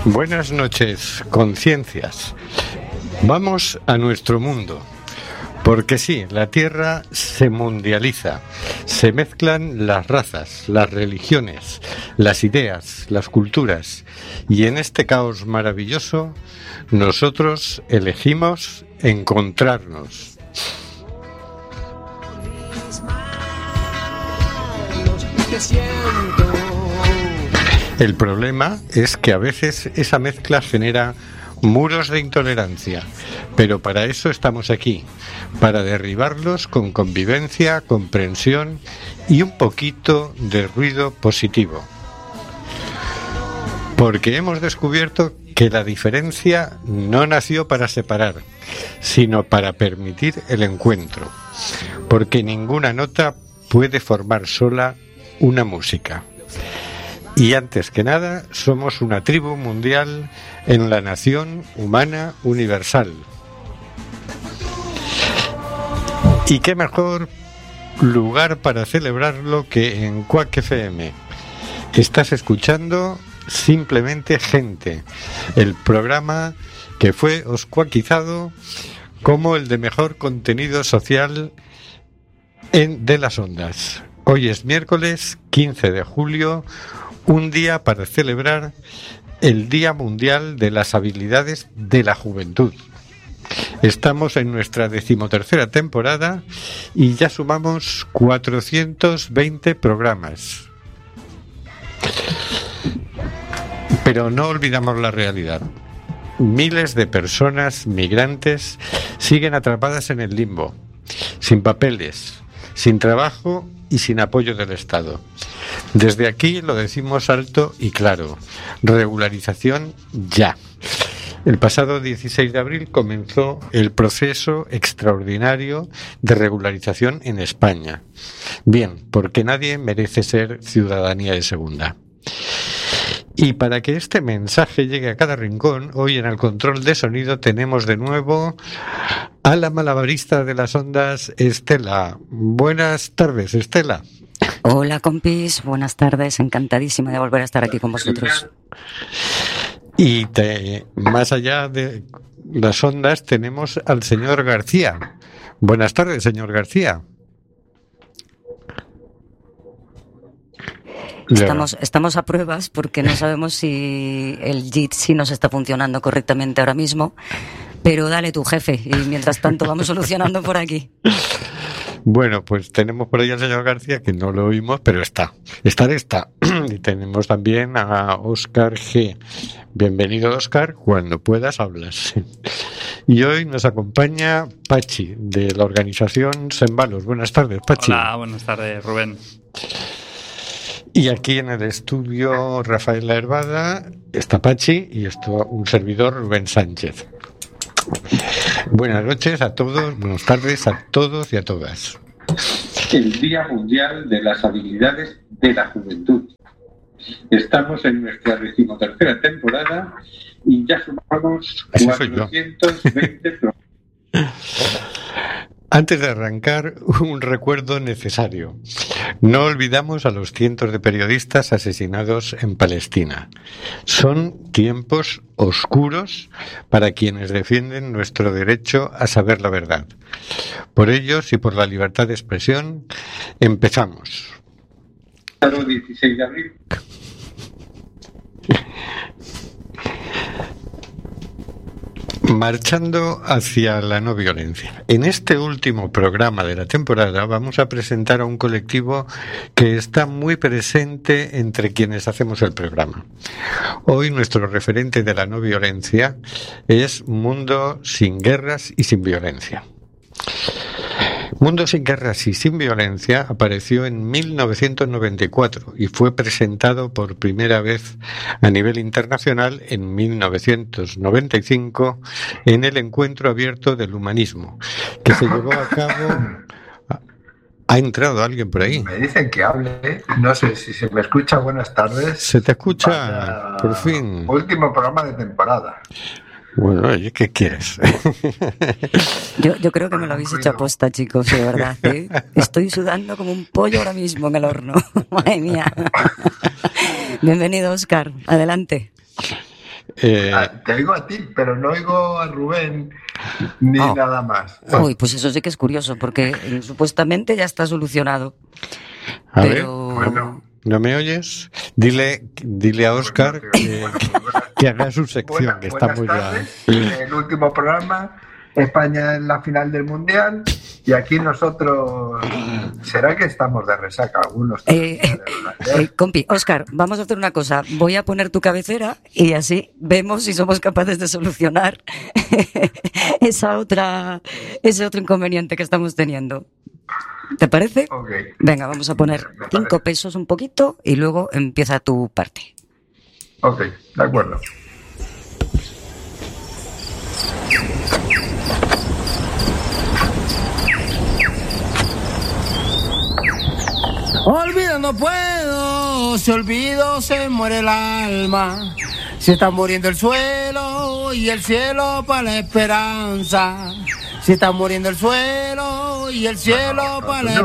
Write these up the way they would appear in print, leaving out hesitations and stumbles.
Buenas noches, conciencias. Vamos a nuestro mundo. Porque sí, la Tierra se mundializa, se mezclan las razas, las religiones, las ideas, las culturas, y en este caos maravilloso nosotros elegimos encontrarnos. El problema es que a veces esa mezcla genera muros de intolerancia, pero para eso estamos aquí, para derribarlos con convivencia, comprensión y un poquito de ruido positivo. Porque hemos descubierto que la diferencia no nació para separar, sino para permitir el encuentro, porque ninguna nota puede formar sola una música. Y antes que nada, somos una tribu mundial en la nación humana universal. Y qué mejor lugar para celebrarlo que en Quack FM. Estás escuchando Simplemente Gente, el programa que fue oscuaquizado como el de mejor contenido social de las ondas. Hoy es miércoles 15 de julio, un día para celebrar el Día Mundial de las Habilidades de la Juventud. Estamos en nuestra 13ª temporada y ya sumamos 420 programas. Pero no olvidamos la realidad. Miles de personas migrantes siguen atrapadas en el limbo, sin papeles, sin trabajo y sin apoyo del Estado. Desde aquí lo decimos alto y claro: regularización ya. El pasado 16 de abril comenzó el proceso extraordinario de regularización en España. Bien, porque nadie merece ser ciudadanía de segunda. Y para que este mensaje llegue a cada rincón, hoy en el control de sonido tenemos de nuevo a la malabarista de las ondas, Estela. Buenas tardes, Estela. Hola, compis, buenas tardes, encantadísima de volver a estar aquí con vosotros. Y más allá de las ondas tenemos al señor García. Buenas tardes, señor García. Estamos a pruebas porque no sabemos si el Jitsi nos está funcionando correctamente ahora mismo, pero dale tu jefe y mientras tanto vamos solucionando por aquí. Bueno, pues tenemos por ahí al señor García, que no lo oímos, pero está. Y tenemos también a Óscar G. Bienvenido, Óscar, cuando puedas hablas. Y hoy nos acompaña Pachi, de la organización Sembalos. Buenas tardes, Pachi. Hola, buenas tardes, Rubén. Y aquí en el estudio Rafael La Hervada está Pachi y un servidor, Rubén Sánchez. Buenas noches a todos, buenas tardes a todos y a todas. El Día Mundial de las Habilidades de la Juventud. Estamos en nuestra 13ª temporada y ya sumamos 420 programas. Antes de arrancar, un recuerdo necesario. No olvidamos a los cientos de periodistas asesinados en Palestina. Son tiempos oscuros para quienes defienden nuestro derecho a saber la verdad. Por ellos y por la libertad de expresión, empezamos. El 16 de abril. Marchando hacia la no violencia. En este último programa de la temporada vamos a presentar a un colectivo que está muy presente entre quienes hacemos el programa. Hoy nuestro referente de la no violencia es Mundo sin Guerras y Sin Violencia. Mundo sin Guerras y Sin Violencia apareció en 1994 y fue presentado por primera vez a nivel internacional en 1995 en el Encuentro Abierto del Humanismo, que se llevó a cabo... ¿Ha entrado alguien por ahí? Me dicen que hable, no sé si se me escucha. Buenas tardes. Se te escucha, por fin. Último programa de temporada. Bueno, oye, ¿qué quieres? Yo creo que me lo habéis hecho aposta, chicos, de verdad, ¿eh? Estoy sudando como un pollo ahora mismo en el horno. Madre mía. Bienvenido, Óscar. Adelante. Te oigo a ti, pero no oigo a Rubén ni nada más. Uy, pues eso sí que es curioso, porque supuestamente ya está solucionado. A Pero... ver, bueno, ¿no me oyes? Dile a Óscar que haga su sección, que está muy bien. El último programa, España en la final del Mundial, y aquí nosotros, ¿será que estamos de resaca algunos? Compi, Óscar, vamos a hacer una cosa. Voy a poner tu cabecera y así vemos si somos capaces de solucionar ese otro inconveniente que estamos teniendo. ¿Te parece? Okay. Venga, vamos a poner 5 pesos un poquito y luego empieza tu parte. Ok, de acuerdo. Olvido no puedo, si olvido se muere el alma. Se está muriendo el suelo y el cielo para la esperanza. Se está muriendo el suelo y el cielo para la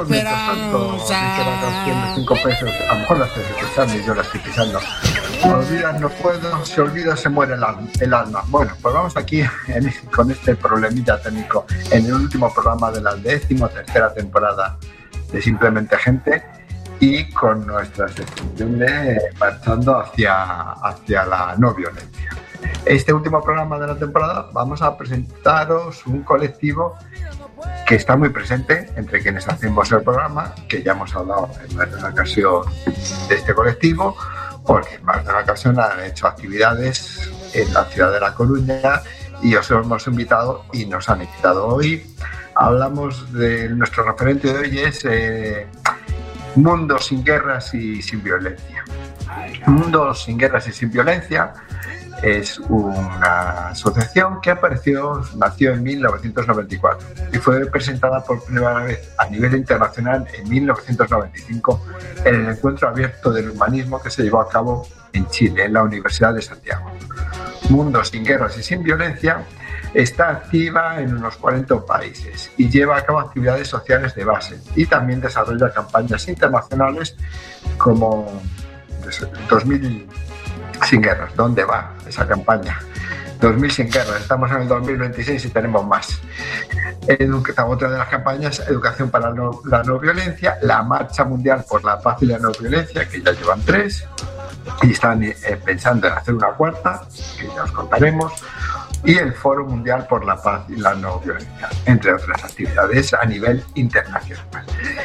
esperanza. 5 pesos, a lo mejor la estoy escuchando y yo la estoy pisando. Olvida no puedo, si olvida se muere el alma. Bueno, pues vamos aquí con este problemita técnico en el último programa de la 13ª temporada de Simplemente Gente, y con nuestra sección de marchando hacia la no violencia. Este último programa de la temporada vamos a presentaros un colectivo que está muy presente entre quienes hacemos el programa, que ya hemos hablado en más de una ocasión de este colectivo, porque en más de una ocasión han hecho actividades en la ciudad de La Coruña y os hemos invitado y nos han invitado hoy. Hablamos de nuestro referente de hoy, es Mundo sin guerras y sin violencia. Mundo sin guerras y sin violencia es una asociación que nació en 1994 y fue presentada por primera vez a nivel internacional en 1995 en el Encuentro Abierto del Humanismo que se llevó a cabo en Chile, en la Universidad de Santiago. Mundo sin guerras y sin violencia está activa en unos 40 países y lleva a cabo actividades sociales de base, y también desarrolla campañas internacionales como 2000 sin guerras. ¿Dónde va esa campaña? 2000 sin guerras, estamos en el 2026 y tenemos más. Otra de las campañas, Educación para la no violencia, la Marcha Mundial por la Paz y la No Violencia, que ya llevan 3 y están pensando en hacer una 4ª, que ya os contaremos, y el Foro Mundial por la Paz y la No Violencia, entre otras actividades a nivel internacional.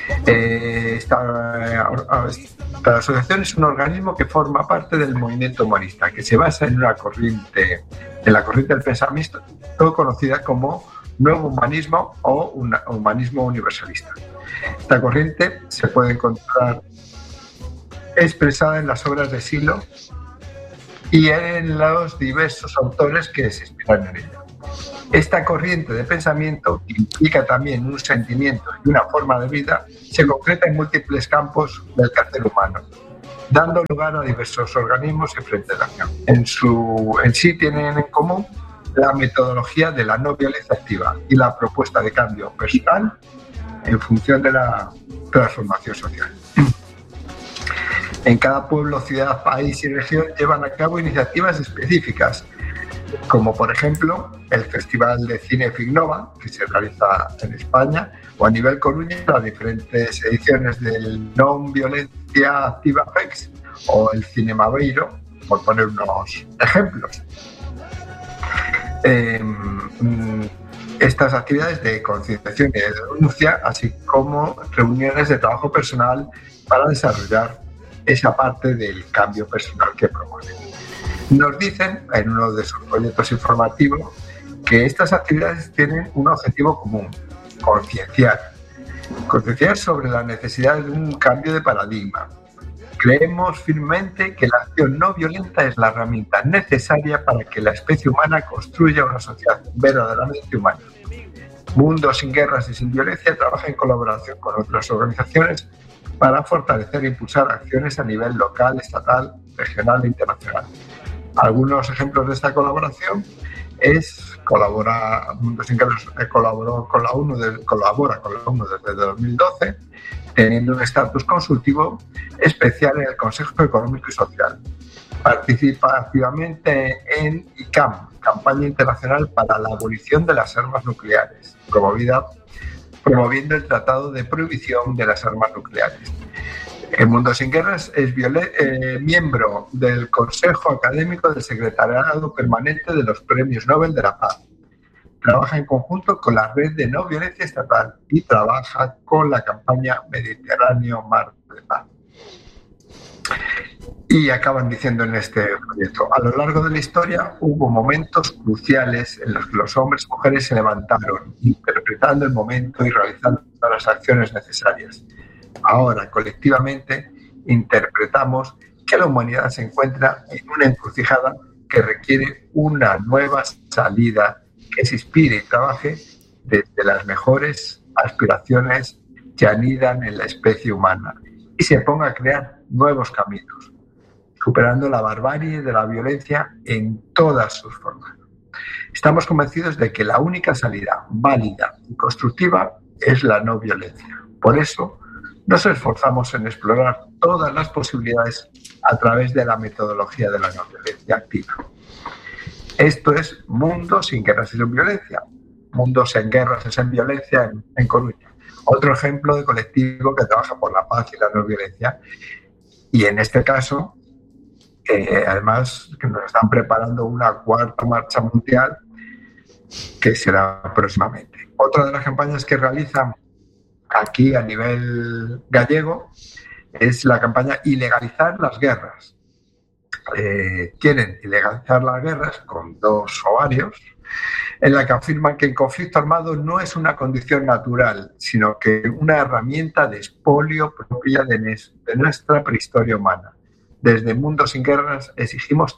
Esta asociación es un organismo que forma parte del movimiento humanista, que se basa en la corriente del pensamiento conocida como Nuevo Humanismo o Humanismo Universalista. Esta corriente se puede encontrar expresada en las obras de Silo y en los diversos autores que se inspiran en ella. Esta corriente de pensamiento, que implica también un sentimiento y una forma de vida, se concreta en múltiples campos del quehacer humano, dando lugar a diversos organismos y frentes de acción. En sí tienen en común la metodología de la no violencia activa y la propuesta de cambio personal en función de la transformación social. En cada pueblo, ciudad, país y región llevan a cabo iniciativas específicas, como por ejemplo el Festival de Cine Fignova, que se realiza en España, o a nivel Coruña las diferentes ediciones del Non Violencia Activa FEX o el Cinema Beiro, por poner unos ejemplos. Estas actividades de concienciación y de denuncia, así como reuniones de trabajo personal para desarrollar esa parte del cambio personal que promueven. Nos dicen en uno de sus proyectos informativos que estas actividades tienen un objetivo común: concienciar sobre la necesidad de un cambio de paradigma. Creemos firmemente que la acción no violenta es la herramienta necesaria para que la especie humana construya una sociedad verdaderamente humana. Mundo sin guerras y sin violencia trabaja en colaboración con otras organizaciones para fortalecer e impulsar acciones a nivel local, estatal, regional e internacional. Algunos ejemplos de esta colaboración Mundo sin guerras colabora con la ONU desde 2012, teniendo un estatus consultivo especial en el Consejo Económico y Social. Participa activamente en ICAM, Campaña Internacional para la Abolición de las Armas Nucleares, promoviendo el Tratado de Prohibición de las Armas Nucleares. En Mundo Sin Guerras es miembro del Consejo Académico del Secretariado Permanente de los Premios Nobel de la Paz. Trabaja en conjunto con la Red de No Violencia Estatal y trabaja con la campaña Mediterráneo Mar de Paz. Y acaban diciendo en este proyecto: a lo largo de la historia hubo momentos cruciales en los que los hombres y mujeres se levantaron, interpretando el momento y realizando las acciones necesarias. Ahora, colectivamente, interpretamos que la humanidad se encuentra en una encrucijada que requiere una nueva salida que se inspire y trabaje desde las mejores aspiraciones que anidan en la especie humana y se ponga a crear nuevos caminos, superando la barbarie de la violencia en todas sus formas. Estamos convencidos de que la única salida válida y constructiva es la no violencia. Por eso, nos esforzamos en explorar todas las posibilidades a través de la metodología de la no violencia activa. Esto es Mundo Sin Guerras y Sin Violencia. Mundo Sin Guerras y Sin Violencia en Coruña. Otro ejemplo de colectivo que trabaja por la paz y la no violencia. Y en este caso, además, que nos están preparando una cuarta marcha mundial que será próximamente. Otra de las campañas que realizan aquí a nivel gallego es la campaña Ilegalizar las Guerras. Quieren ilegalizar las guerras con 2 ovarios, en la que afirman que el conflicto armado no es una condición natural, sino que una herramienta de expolio propia de nuestra prehistoria humana. Desde Mundo Sin Guerras exigimos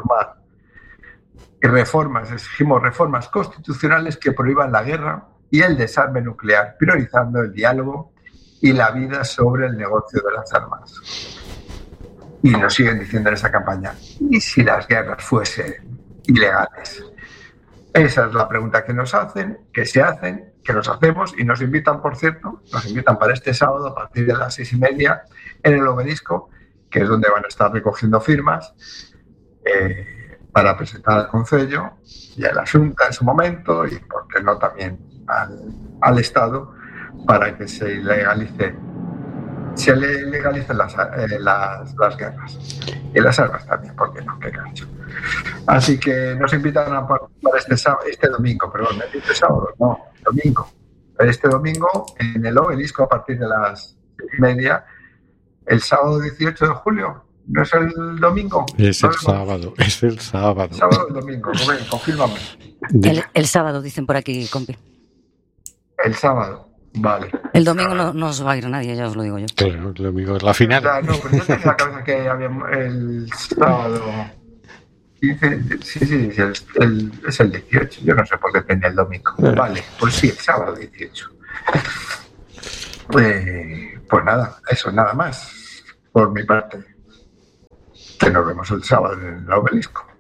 exigimos reformas constitucionales que prohíban la guerra y el desarme nuclear, priorizando el diálogo y la vida sobre el negocio de las armas. Y nos siguen diciendo en esa campaña: ¿y si las guerras fuesen ilegales? Esa es la pregunta que nos hacen, que nos hacemos, y nos invitan, por cierto, para este sábado a partir de las 6:30 en el Obelisco, que es donde van a estar recogiendo firmas para presentar al Concello y a la Xunta en su momento, y por qué no también al Estado, para que se legalicen las guerras y las armas también, porque no, qué cacho. Así que nos invitan a participar este domingo, este domingo en el Obelisco a partir de las 6:30, el sábado 18 de julio. ¿No es el domingo? Es el sábado. El sábado o el domingo, Rubén, confírmame. El sábado, dicen por aquí, compi. El sábado, vale. El domingo no os va a ir nadie, ya os lo digo yo. Claro, el domingo es la final. No, pero yo tenía en la cabeza que había el sábado. Sí, es el 18. Yo no sé por qué tenía el domingo. Vale, pues sí, el sábado 18. Pues nada, eso, nada más por mi parte. Que nos vemos el sábado en el Obelisco.